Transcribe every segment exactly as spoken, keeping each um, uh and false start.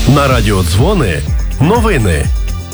На радіо Дзвони новини.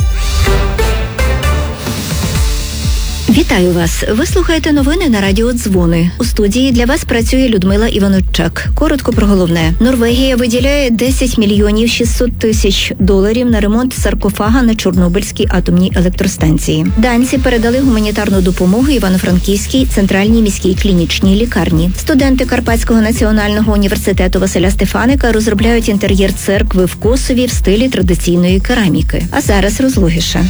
Вітаю вас! Ви слухаєте новини на радіо Дзвони. У студії для вас працює Людмила Іваноччак. Коротко про головне. Норвегія виділяє десять мільйонів шістсот тисяч доларів на ремонт саркофага на Чорнобильській атомній електростанції. Данці передали гуманітарну допомогу Івано-Франківській центральній міській клінічній лікарні. Студенти Карпатського національного університету Василя Стефаника розробляють інтер'єр церкви в Косові в стилі традиційної кераміки. А зараз розлогіше.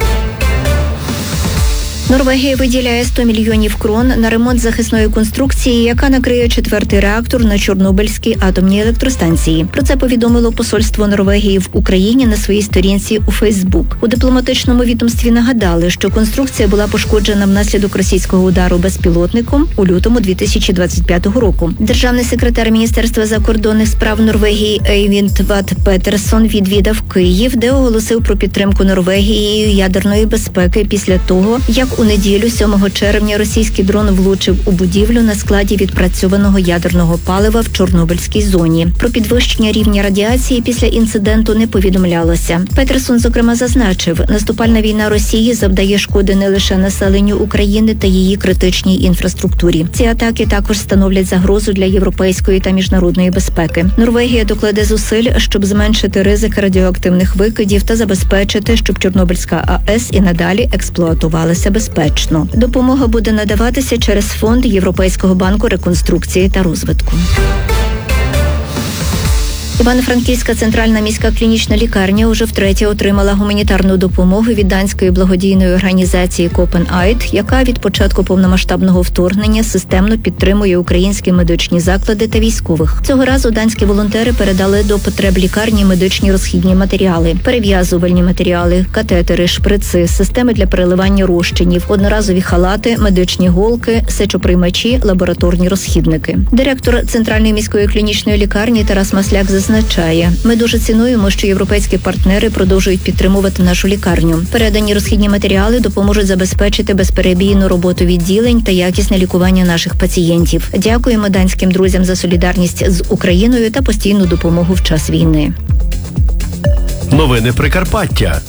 Норвегія виділяє сто мільйонів крон на ремонт захисної конструкції, яка накриє четвертий реактор на Чорнобильській атомній електростанції. Про це повідомило посольство Норвегії в Україні на своїй сторінці у Фейсбук. У дипломатичному відомстві нагадали, що конструкція була пошкоджена внаслідок російського удару безпілотником у лютому дві тисячі двадцять п'ятого року. Державний секретар Міністерства закордонних справ Норвегії Ейвінд Ват Петерсон відвідав Київ, де оголосив про підтримку Норвегією ядерної безпеки після того, як у неділю, сьомого червня, російський дрон влучив у будівлю на складі відпрацьованого ядерного палива в Чорнобильській зоні. Про підвищення рівня радіації після інциденту не повідомлялося. Петерсон, зокрема, зазначив, наступальна війна Росії завдає шкоди не лише населенню України та її критичній інфраструктурі. Ці атаки також становлять загрозу для європейської та міжнародної безпеки. Норвегія докладе зусиль, щоб зменшити ризик радіоактивних викидів та забезпечити, щоб Чорнобильська АЕС і надалі експлуатувалася безпечно. Безпечно. Допомога буде надаватися через фонд Європейського банку реконструкції та розвитку. Івано-Франківська центральна міська клінічна лікарня уже втретє отримала гуманітарну допомогу від данської благодійної організації Копен-Айд, яка від початку повномасштабного вторгнення системно підтримує українські медичні заклади та військових. Цього разу данські волонтери передали до потреб лікарні медичні розхідні матеріали, перев'язувальні матеріали, катетери, шприци, системи для переливання розчинів, одноразові халати, медичні голки, сечоприймачі, лабораторні розхідники. Директор Центральної міської клінічної лікарні Тарас Масляк зазначив, Зазначає, ми дуже цінуємо, що європейські партнери продовжують підтримувати нашу лікарню. Передані розхідні матеріали допоможуть забезпечити безперебійну роботу відділень та якісне лікування наших пацієнтів. Дякуємо данським друзям за солідарність з Україною та постійну допомогу в час війни. Новини Прикарпаття.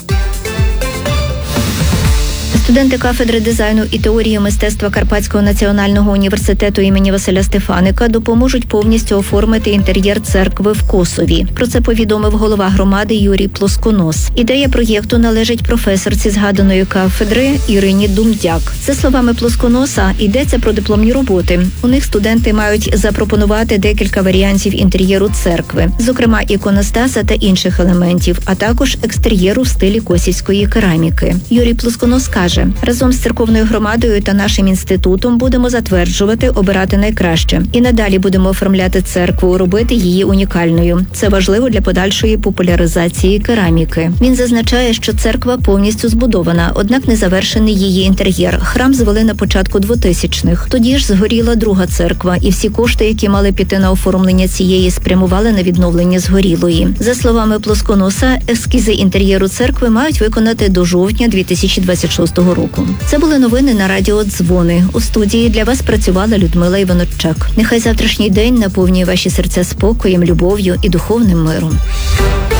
Студенти кафедри дизайну і теорії мистецтва Карпатського національного університету імені Василя Стефаника допоможуть повністю оформити інтер'єр церкви в Косові. Про це повідомив голова громади Юрій Плосконос. Ідея проєкту належить професорці згаданої кафедри Ірині Думдяк. За словами Плосконоса, йдеться про дипломні роботи. У них студенти мають запропонувати декілька варіантів інтер'єру церкви, зокрема іконостаса та інших елементів, а також екстер'єру в стилі косівської кераміки. Юрій Плосконос каже, разом з церковною громадою та нашим інститутом будемо затверджувати, обирати найкраще. І надалі будемо оформляти церкву, робити її унікальною. Це важливо для подальшої популяризації кераміки. Він зазначає, що церква повністю збудована, однак не завершений її інтер'єр. Храм звели на початку двотисячних. Тоді ж згоріла друга церква, і всі кошти, які мали піти на оформлення цієї, спрямували на відновлення згорілої. За словами Плосконоса, ескізи інтер'єру церкви мають виконати до жовтня дві тисячі двадцять шостого року. Це були новини на радіо Дзвони. У студії для вас працювала Людмила Іваноччак. Нехай завтрашній день наповнює ваші серця спокоєм, любов'ю і духовним миром.